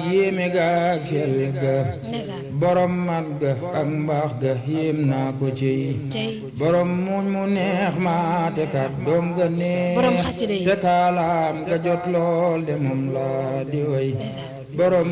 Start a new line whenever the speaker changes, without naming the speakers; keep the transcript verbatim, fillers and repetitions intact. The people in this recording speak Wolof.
yéeme ga ak sell ga borom mat ga ak mbaax ga yéem naa ko ciy borom muñ mu neex ma te kat doom ga neex te kaalaam ga jot lool de moom la di way borom